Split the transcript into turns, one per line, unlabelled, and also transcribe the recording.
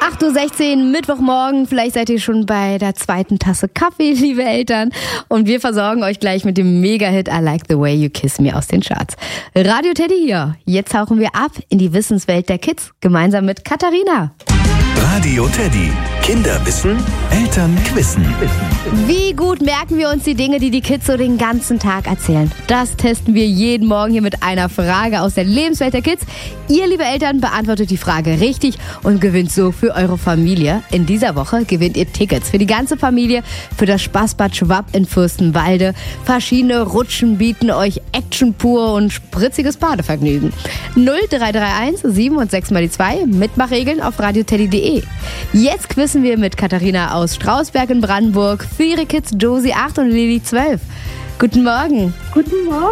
8.16 Uhr, Mittwochmorgen. Vielleicht seid ihr schon bei der zweiten Tasse Kaffee, liebe Eltern. Und wir versorgen euch gleich mit dem Mega-Hit I Like the Way You Kiss Me aus den Charts. Radio Teddy hier. Jetzt tauchen wir ab in die Wissenswelt der Kids, gemeinsam mit Katharina.
Radio Teddy. Kinder wissen, Eltern quissen.
Wie gut merken wir uns die Dinge, die Kids so den ganzen Tag erzählen? Das testen wir jeden Morgen hier mit einer Frage aus der Lebenswelt der Kids. Ihr, liebe Eltern, beantwortet die Frage richtig und gewinnt so für eure Familie. In dieser Woche gewinnt ihr Tickets für die ganze Familie für das Spaßbad Schwab in Fürstenwalde. Verschiedene Rutschen bieten euch Action pur und spritziges Badevergnügen. 0331 7 und 6 mal die 2. Mitmachregeln auf radioteddy.de. Jetzt quissen wir mit Katharina aus Strausberg in Brandenburg für ihre Kids Josie 8 und Lili 12. Guten Morgen.
Guten Morgen.